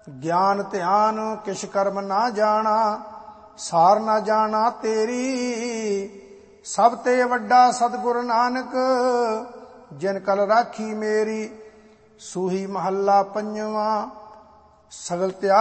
ਗਿਆਨ ਧਿਆਨ ਕਿਛ ਕਰਮ ਨਾ ਜਾਣਾ, ਸਾਰ ਨਾ ਜਾਣਾ ਤੇਰੀ। ਸਭ ਤੇ ਵੱਡਾ ਸਤਿਗੁਰ ਨਾਨਕ, ਜਿਨ ਕਲ ਰਾਖੀ ਮੇਰੀ। ਸੂਹੀ ਮਹੱਲਾ ਪੰਜਵਾਂ। ਸਗਲ ਤਿਆਗ